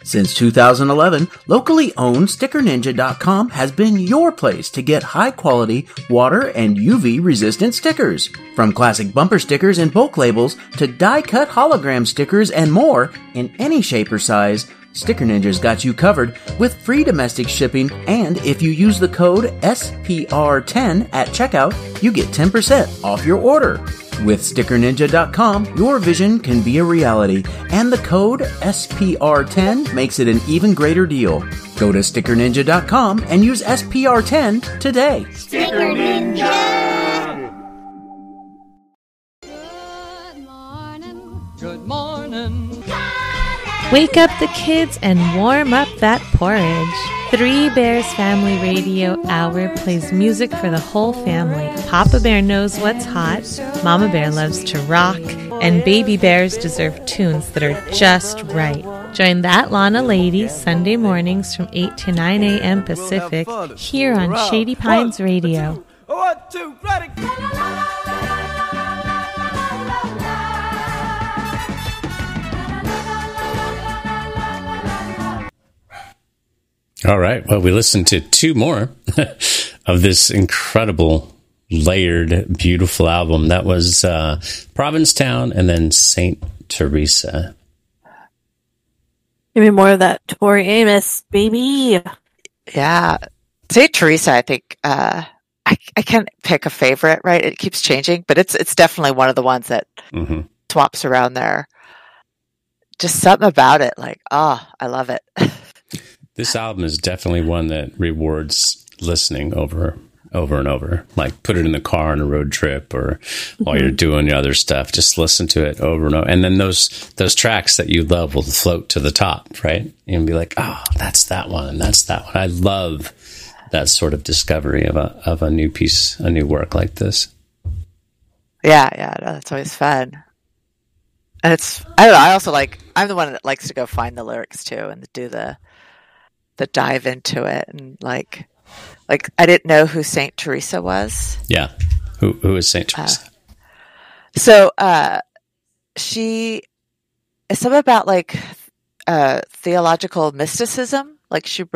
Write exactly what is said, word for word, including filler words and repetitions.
Since two thousand eleven, locally owned Sticker Ninja dot com has been your place to get high-quality, water and U V-resistant stickers. From classic bumper stickers and bulk labels to die-cut hologram stickers and more in any shape or size, Sticker Ninja's got you covered with free domestic shipping, and if you use the code S P R ten at checkout, you get ten percent off your order. With Sticker Ninja dot com, your vision can be a reality, and the code S P R ten makes it an even greater deal. Go to Sticker Ninja dot com and use S P R ten today. Sticker Ninja! Good morning. Good morning. Wake up the kids and warm up that porridge. Three Bears Family Radio Hour plays music for the whole family. Papa Bear knows what's hot, Mama Bear loves to rock, and baby bears deserve tunes that are just right. Join That Lana Lady Sunday mornings from eight to nine a.m. Pacific here on Shady Pines Radio. One, two, ready. All right. Well, we listened to two more of this incredible, layered, beautiful album. That was uh, Provincetown and then Saint Teresa. Give me more of that Tori Amos, baby. Yeah. Saint Teresa, I think, uh, I, I can't pick a favorite, right? It keeps changing, but it's it's definitely one of the ones that mm-hmm. swaps around there. Just something about it, like, oh, I love it. This album is definitely one that rewards listening over over and over. Like put it in the car on a road trip or while mm-hmm. you're doing other stuff. Just listen to it over and over. And then those those tracks that you love will float to the top, right? And be like, oh, that's that one and that's that one. I love that sort of discovery of a of a new piece, a new work like this. Yeah, yeah, no, that's always fun. And it's I don't know, I also like I'm the one that likes to go find the lyrics too and do the the dive into it and like like I didn't know who Saint Teresa was. Yeah. Who who is Saint Teresa? Uh, so uh she is something about like uh theological mysticism. Like she